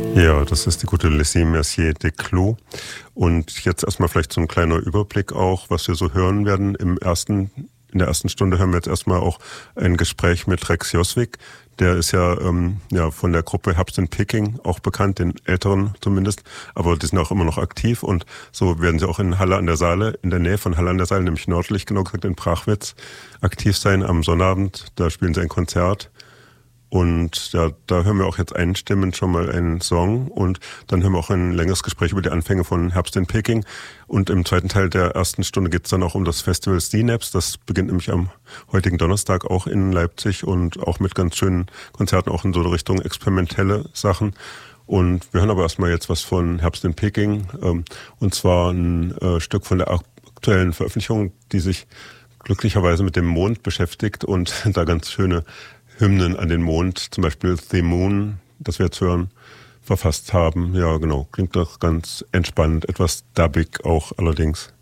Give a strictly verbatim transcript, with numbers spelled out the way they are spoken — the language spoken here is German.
Ja, das ist die gute Laissez Mercier de Clos. Und jetzt erstmal vielleicht so ein kleiner Überblick auch, was wir so hören werden. Im ersten, in der ersten Stunde hören wir jetzt erstmal auch ein Gespräch mit Rex Josvik. Der ist ja, ähm, ja von der Gruppe Herbst in Peking auch bekannt, den Älteren zumindest. Aber die sind auch immer noch aktiv und so werden sie auch in Halle an der Saale, in der Nähe von Halle an der Saale, nämlich nördlich genau gesagt in Prachwitz, aktiv sein am Sonnabend. Da spielen sie ein Konzert. Und ja, da hören wir auch jetzt einstimmend schon mal einen Song und dann hören wir auch ein längeres Gespräch über die Anfänge von Herbst in Peking. Und im zweiten Teil der ersten Stunde geht es dann auch um das Festival Synapse. Das beginnt nämlich am heutigen Donnerstag auch in Leipzig und auch mit ganz schönen Konzerten, auch in so Richtung experimentelle Sachen. Und wir hören aber erstmal jetzt was von Herbst in Peking, ähm, und zwar ein äh, Stück von der aktuellen Veröffentlichung, die sich glücklicherweise mit dem Mond beschäftigt und da ganz schöne Hymnen an den Mond, zum Beispiel The Moon, das wir jetzt hören, verfasst haben. Ja, genau, klingt doch ganz entspannt, etwas dubbig auch allerdings.